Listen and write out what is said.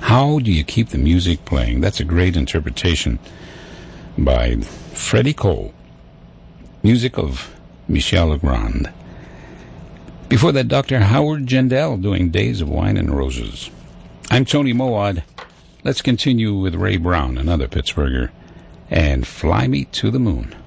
How do you keep the music playing? That's a great interpretation by Freddie Cole. Music of Michel Legrand. Before that, Dr. Howard Jindal doing Days of Wine and Roses. I'm Tony Mowad. Let's continue with Ray Brown, another Pittsburgher, and Fly Me to the Moon.